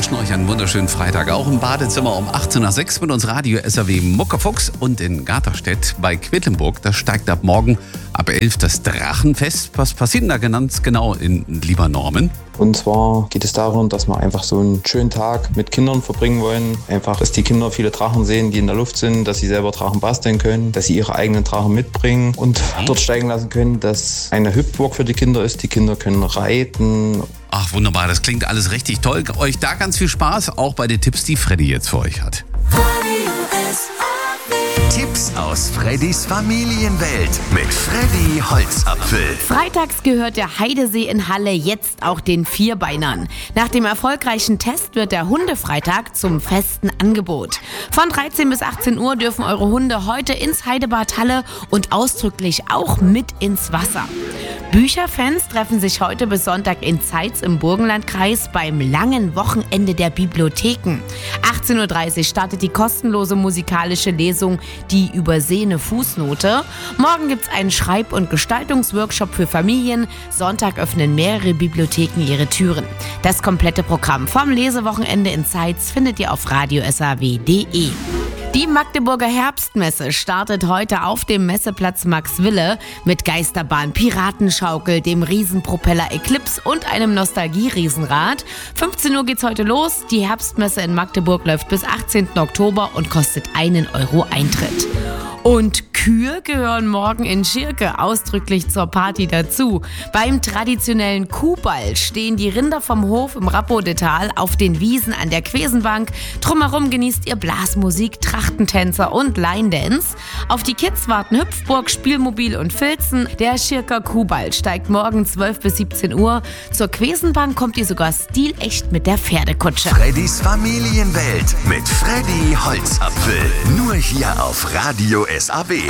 wünschen euch einen wunderschönen Freitag. Auch im Badezimmer um 18:06 mit uns Radio SAW Muckefuchs und in Garterstedt bei Quedlinburg. Da steigt ab morgen ab 11 das Drachenfest. Was passiert denn da ganz genau lieber Norman? Und zwar geht es darum, dass wir einfach so einen schönen Tag mit Kindern verbringen wollen. Einfach, dass die Kinder viele Drachen sehen, die in der Luft sind, dass sie selber Drachen basteln können, dass sie ihre eigenen Drachen mitbringen und dort steigen lassen können, dass eine Hüpfburg für die Kinder ist. Die Kinder können reiten. Ach, wunderbar, das klingt alles richtig toll. Euch da ganz viel Spaß, auch bei den Tipps, die Freddy jetzt für euch hat. Tipps aus Freddys Familienwelt mit Freddy Holzapfel. Freitags gehört der Heidesee in Halle jetzt auch den Vierbeinern. Nach dem erfolgreichen Test wird der Hundefreitag zum festen Angebot. Von 13 bis 18 Uhr dürfen eure Hunde heute ins Heidebad Halle und ausdrücklich auch mit ins Wasser. Bücherfans treffen sich heute bis Sonntag in Zeitz im Burgenlandkreis beim langen Wochenende der Bibliotheken. 18:30 Uhr startet die kostenlose musikalische Lesung Die übersehene Fußnote. Morgen gibt es einen Schreib- und Gestaltungsworkshop für Familien. Sonntag öffnen mehrere Bibliotheken ihre Türen. Das komplette Programm vom Lesewochenende in Zeitz findet ihr auf radiosaw.de. Die Magdeburger Herbstmesse startet heute auf dem Messeplatz Maxwille mit Geisterbahn, Piratenschaukel, dem Riesenpropeller Eclipse und einem Nostalgie-Riesenrad. 15 Uhr geht's heute los. Die Herbstmesse in Magdeburg läuft bis 18. Oktober und kostet 1 Euro Eintritt. Und Kühe gehören morgen in Schirke ausdrücklich zur Party dazu. Beim traditionellen Kuhball stehen die Rinder vom Hof im Rappodetal auf den Wiesen an der Quesenbank. Drumherum genießt ihr Blasmusik, Trachtentänzer und Line-Dance. Auf die Kids warten Hüpfburg, Spielmobil und Filzen. Der Schirker Kuhball steigt morgen 12 bis 17 Uhr. Zur Quesenbank kommt ihr sogar stilecht mit der Pferdekutsche. Freddys Familienwelt mit Freddy Holzapfel. Nur hier auf Radio SAW.